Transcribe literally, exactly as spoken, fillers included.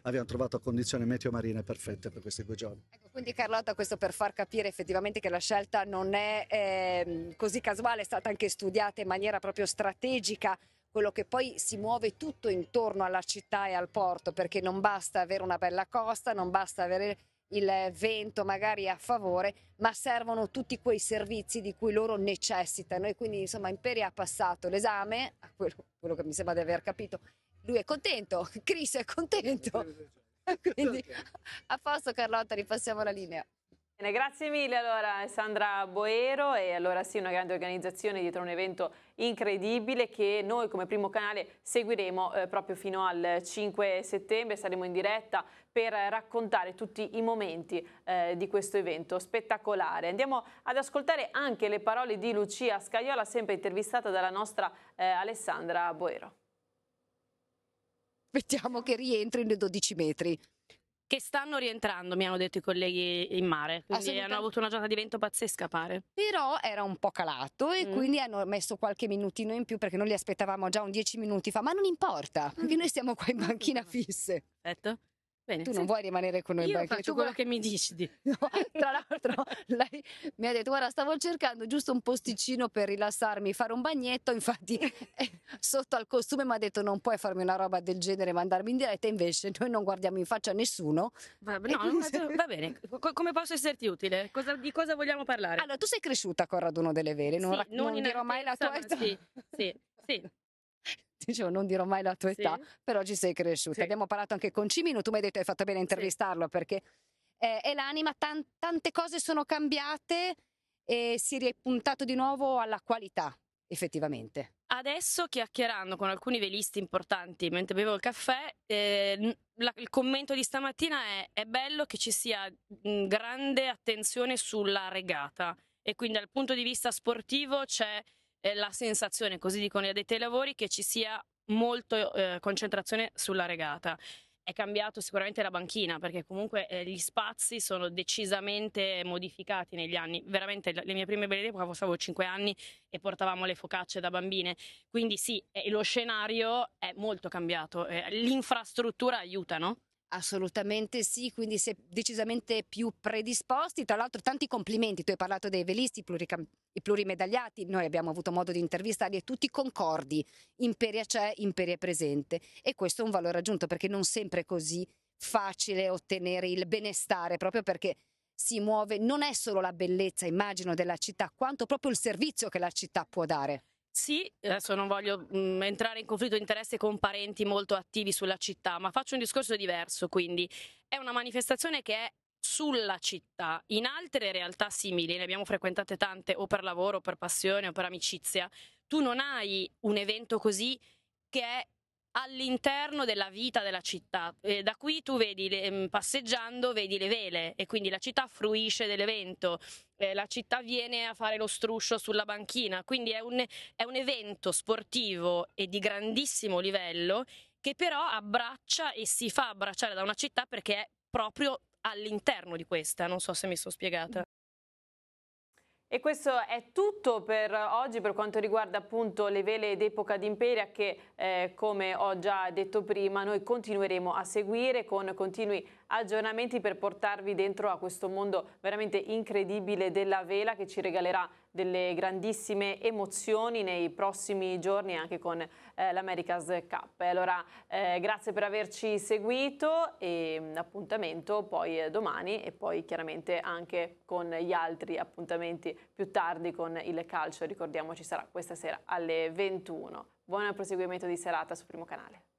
abbiamo trovato condizioni meteo marine perfette per questi due giorni. Ecco, quindi Carlotta, questo per far capire effettivamente che la scelta non è eh, così casuale, è stata anche studiata in maniera proprio strategica, quello che poi si muove tutto intorno alla città e al porto, perché non basta avere una bella costa, non basta avere il vento magari a favore, ma servono tutti quei servizi di cui loro necessitano, e quindi insomma Imperia ha passato l'esame, quello, quello che mi sembra di aver capito. Lui è contento, Chris è contento, quindi a posto Carlotta, ripassiamo la linea. Bene, grazie mille allora Alessandra Boero. E allora sì, una grande organizzazione dietro un evento incredibile che noi come primo canale seguiremo eh, proprio fino al cinque settembre. Saremo in diretta per raccontare tutti i momenti eh, di questo evento spettacolare. Andiamo ad ascoltare anche le parole di Lucia Scaiola, sempre intervistata dalla nostra eh, Alessandra Boero. Aspettiamo che rientri nei dodici metri. Che stanno rientrando, mi hanno detto i colleghi in mare, quindi hanno avuto una giornata di vento pazzesca, pare. Però era un po' calato e mm. quindi hanno messo qualche minutino in più, perché noi li aspettavamo già un dieci minuti fa, ma non importa, perché noi stiamo qua in banchina fisse. Perfetto. Bene, tu sì. non vuoi rimanere con noi Io in banchina? faccio tu quello che mi dici. Di. No, tra l'altro lei mi ha detto guarda, stavo cercando giusto un posticino per rilassarmi, fare un bagnetto, infatti eh, sotto al costume mi ha detto non puoi farmi una roba del genere e mandarmi in diretta, invece noi non guardiamo in faccia a nessuno. Va, no, quindi... va bene, come posso esserti utile? Cosa, di cosa vogliamo parlare? Allora, tu sei cresciuta con Raduno delle Vele, non, sì, non, non dirò mai la tua età. Sì, sì, sì. Dicevo, non dirò mai la tua età, sì. Però ci sei cresciuta. Sì. Abbiamo parlato anche con Cimino, tu mi hai detto hai fatto bene a intervistarlo, sì. Perché eh, è l'anima, tan tante cose sono cambiate e si è puntato di nuovo alla qualità, effettivamente. Adesso, chiacchierando con alcuni velisti importanti mentre bevo il caffè, eh, la, il commento di stamattina è: è bello che ci sia mh, grande attenzione sulla regata, e quindi dal punto di vista sportivo c'è la sensazione, così dicono gli addetti ai lavori, che ci sia molto eh, concentrazione sulla regata. È cambiato sicuramente la banchina, perché comunque eh, gli spazi sono decisamente modificati negli anni. Veramente le mie prime belle idee, avevo cinque anni e portavamo le focacce da bambine, quindi sì, eh, lo scenario è molto cambiato, eh, l'infrastruttura aiuta, no? Assolutamente sì, quindi si è decisamente più predisposti. Tra l'altro tanti complimenti, tu hai parlato dei velisti, i plurimedagliati, noi abbiamo avuto modo di intervistarli e tutti concordi, Imperia c'è, Imperia è presente, e questo è un valore aggiunto, perché non sempre è così facile ottenere il benestare, proprio perché si muove, non è solo la bellezza, immagino, della città, quanto proprio il servizio che la città può dare. Sì, adesso non voglio mh, entrare in conflitto di interesse con parenti molto attivi sulla città, ma faccio un discorso diverso, quindi è una manifestazione che è sulla città. In altre realtà simili, ne abbiamo frequentate tante o per lavoro, o per passione o per amicizia, tu non hai un evento così che è all'interno della vita della città. E da qui tu vedi, le, passeggiando, vedi le vele, e quindi la città fruisce dell'evento, eh, la città viene a fare lo struscio sulla banchina, quindi è un, è un evento sportivo e di grandissimo livello, che però abbraccia e si fa abbracciare da una città perché è proprio all'interno di questa. Non so se mi sono spiegata. E questo è tutto per oggi per quanto riguarda appunto le vele d'epoca d'Imperia, che eh, come ho già detto prima noi continueremo a seguire con continui aggiornamenti per portarvi dentro a questo mondo veramente incredibile della vela, che ci regalerà delle grandissime emozioni nei prossimi giorni anche con eh, l'America's Cup. E allora eh, grazie per averci seguito, e mh, appuntamento poi eh, domani, e poi chiaramente anche con gli altri appuntamenti più tardi con il calcio. Ricordiamo, ci sarà questa sera alle ventuno. Buon proseguimento di serata su Primo Canale.